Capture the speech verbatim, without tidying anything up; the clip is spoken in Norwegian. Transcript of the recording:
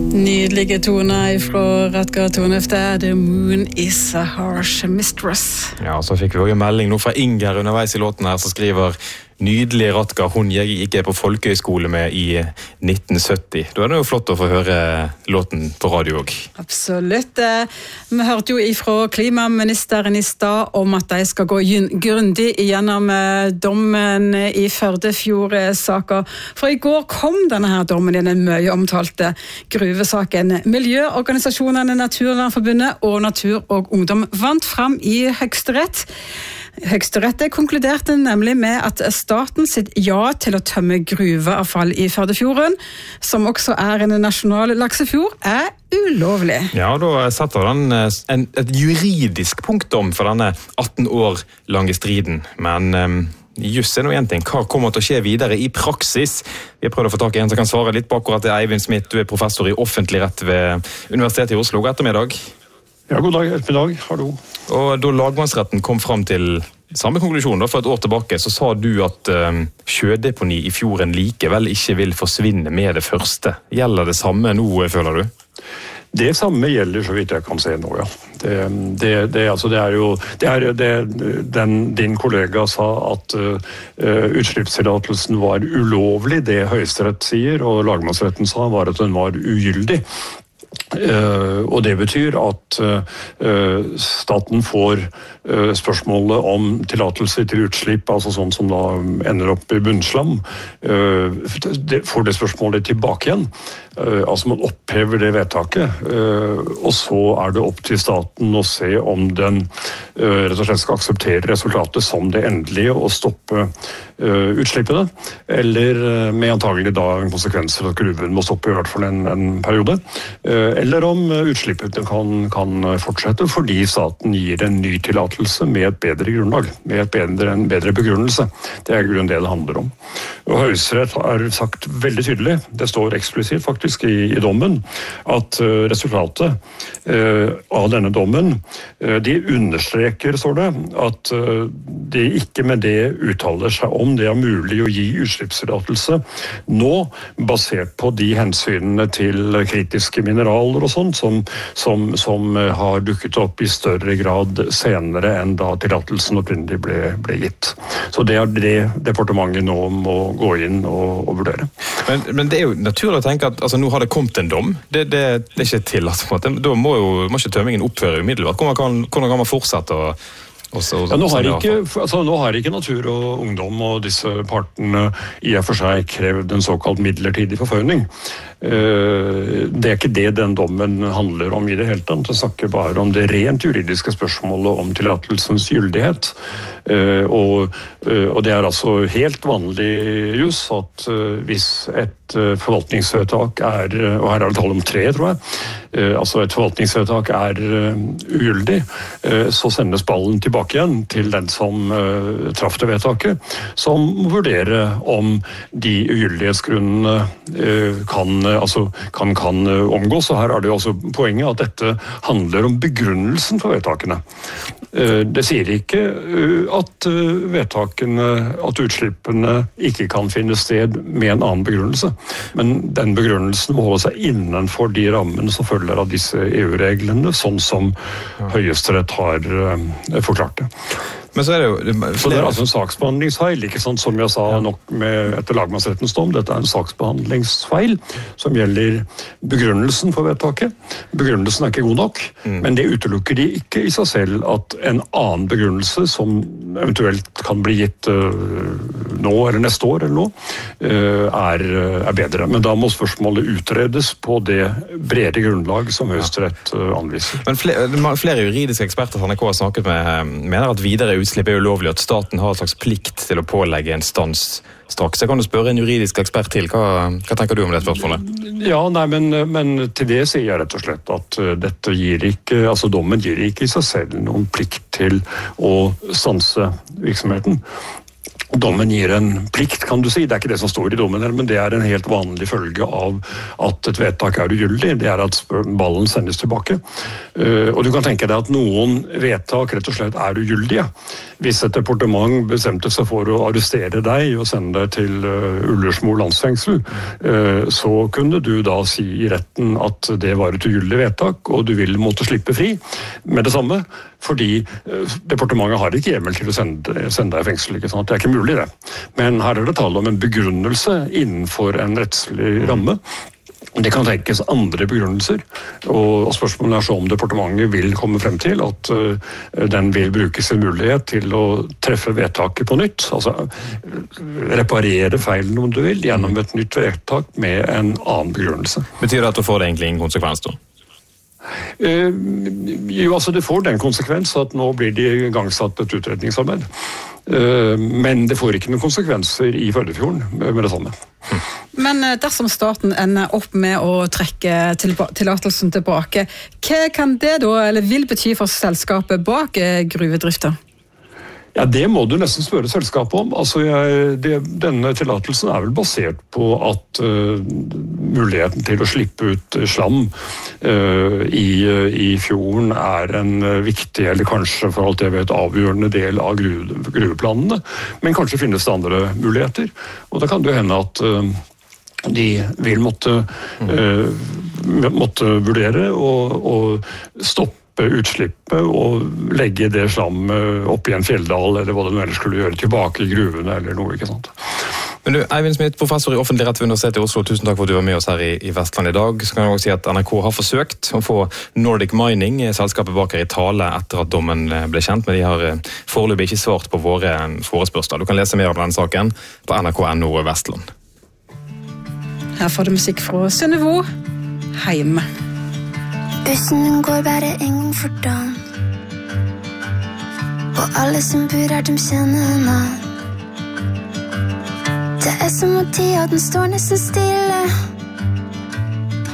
Nydelige toner fra Rutger Thornef der, The Moon is a Harsh Mistress. Ja, så fikk vi også en melding nå fra Inger underveis i låten her, som skriver Nydelig Rutger, hun jeg gikk på folkehøyskole med i nitten sytti. Da er det jo flott å få høre låten på radio også. Absolutt. Vi hørte jo ifra klimaministeren i stad om at de skal gå grundig gjennom dommen i Førdefjord-saken. For i går kom denne her dommen i den mye omtalte gruvesaken. Miljøorganisasjonene Naturvernforbundet og Natur og Ungdom vant fram i Høyesterett. Høyesterett konkluderte nemlig med at staten sitt ja til å tømme gruveavfall i Førdefjorden, som også er en nasjonal laksefjord, er ulovlig. Ja, da setter den en, et juridisk punktum for denne atten år lange striden, men um Just er noe en ting. Hva kommer til å skje videre i praksis? Vi har prøvd å få tak i en som kan svare litt på akkurat det. Eivind Smith, du er professor i offentlig rett ved Universitetet i Oslo. God ettermiddag. Ja, god dag, ettermiddag. Hallo. Og da lagmannsretten kom fram til samme konklusjon da, for et år tilbake, så sa du at um, sjødeponi i fjorden likevel ikke vil forsvinne med det første. Gjelder det samme nå, føler du? Det samme gjelder så vidt jeg kan se nå, ja. Det, det, det, altså det er jo det er, det, den, din kollega sa at uh, utslippstillatelsen var ulovlig, det Høyesterett sier, og lagmannsretten sa var at den var ugyldig. Uh, og det betyr at uh, staten får uh, spørsmålet om tillatelse til utslipp, altså sånn som da ender opp i bunnslam, uh, det, får det spørsmålet tilbake igjen. Uh, altså man opphever det vedtaket, uh, og så er det opp til staten å se om den uh, rett og slett skal akseptere resultatet som det endelige og stoppe uh, utslippene, eller uh, med antagelig da en konsekvenser at gruven må stoppe i hvert fall en, en periode. Uh, eller om utslippene kan, kan fortsette fordi staten gir en ny tillatelse med et bedre grunnlag, med et bedre, en bedre begrunnelse. Det er grunnen det det handler om. Og Høyesterett har sagt veldig tydelig, det står eksplisitt faktisk i, i dommen, at uh, resultatet uh, av denne dommen, uh, de understreker, står det, at uh, de ikke med det uttaler seg om det er mulig å gi utslippstillatelse nå, basert på de hensynene til kritiske mineraler og sånn, som, som, som har dukket opp i større grad senere enn da tillatelsen opprinnelig ble, ble gitt. Så det er det departementet nå må gå inn og, og vurdere. Men, men det er jo naturlig å tenke at altså, nå har det kommet en dom. Det, det, det er ikke tillatt. Da må jo må ikke tømmingen opphøre umiddelbart. Hvordan kan, hvordan kan man fortsette å Også, ja, nå, har ikke, altså, nå har ikke Natur og Ungdom og disse partene i og for seg krevd en såkalt midlertidig forføyning. Det er ikke det den dommen handler om i det hele tatt. Det snakker bare om det rent juridiske spørsmålet om tillatelsens gyldighet. Og, og det er altså helt vanlig jus at hvis et forvaltningsvedtak er, og her er det tall om tre, tror jeg, altså et forvaltningsvedtak er ugyldig, så sendes ballen tilbake igjen til den som traff det vedtaket, som må vurdere om de ugyldighetsgrunnene kan Altså, kan, kan omgås, og her er det jo også poenget at dette handler om begrunnelsen for vedtakene. Det sier ikke at vedtakene, at utslippene ikke kan finne sted med en annen begrunnelse, men den begrunnelsen må holde seg innenfor de rammene som følger av disse E U-reglene, sånn som Høyesterett har forklart det. Men så er det jo flere... Så det er altså en saksbehandlingsfeil, ikke sant, som jeg sa nok med etter lagmannsrettens dom. Dette er en saksbehandlingsfeil som gjelder begrunnelsen for vedtaket. Begrunnelsen er ikke god nok, mm. men det utelukker de ikke i seg selv at en annen begrunnelse som eventuelt kan bli gitt uh, nå eller neste år eller noe, uh, er, er bedre. Men da må spørsmålet utredes på det brede grunnlag som Høyesterett uh, anviser. Men flere, flere juridiske eksperter som N R K har snakket med, mener at videre utslipp er ulovlig, at staten har en slags plikt til å pålegge en stans straks. Jeg kan du spørre en juridisk ekspert til. Hva, hva tenker du om det spørsmålet? Ja, nei, men, men til det sier jeg rett og slett at dette gir ikke, altså dommen gir ikke i seg selv noen plikt til å stanse virksomheten. dommen gir en plikt, kan du si. Det er ikke det som står i dommen, men det er en helt vanlig følge av at et vedtak er ugyldig. Det er at ballen sendes tilbake. Og du kan tenke deg at noen vedtak rett og slett er ugyldige. Hvis et departement bestemte seg for å arrestere deg og sende deg til Ullersmo landsfengsel, så kunne du da si i retten at det var et ugyldig vedtak, og du vil måtte slippe fri med det samme, fordi departementet har ikke hjemmel til å sende, sende deg i fengsel. Ikke sant? Det er ikke mulig det. Men her er det tale om en begrunnelse innenfor en rettslig ramme. Det kan tenkes andre begrunnelser, og spørsmålet er så om departementet vil komme frem til at den vil bruke sin mulighet til å treffe vedtaket på nytt, altså reparere feilen om du vil, gjennom et nytt vedtak med en annen begrunnelse. Betyr det at du får det egentlig ingen konsekvens da? Uh, jo, altså det får den konsekvens at nå blir det igangsatt et utredningsarbeid. Uh, men det får ikke noen konsekvenser i Førdefjorden med det samme. Men dersom staten ender opp med å trekke tillatelsen tilbake, hva kan det da, eller vil bety for selskapet bak gruvedrifta? Ja, det må du nesten spørre selskapet om. Altså, jeg, det, denne tillatelsen er vel basert på at uh, muligheten til å slippe ut slam uh, i, i fjorden er en uh, viktig, eller kanskje for alt jeg vet, avgjørende del av gruve, gruveplanene. Men kanskje finnes det andre muligheter. Og da kan det jo hende at uh, de vil måtte, uh, måtte vurdere og, og stoppe utslippet og legge det slam opp i en fjelldal, eller hva det ellers skulle gjøre, tilbake i gruvene eller noe, ikke sant? Men du, Eivind Smith, professor i offentlig rett ved Universitetet i Oslo, tusen takk for at du var med oss her i, i Vestland i dag. Så kan jeg også si at N R K har forsøkt å få Nordic Mining, selskapet bak her, i tale etter at dommen ble kjent, men de har foreløpig ikke svart på våre forespørsler. Du kan lese mer om den saken på N R K punktum N O Vestland. Her får du musikk fra Synnøve Heim. Bussen den går bare en gang for dagen, og alle som bor her, de kjenner henne. Det er som at tida den står nesten stille.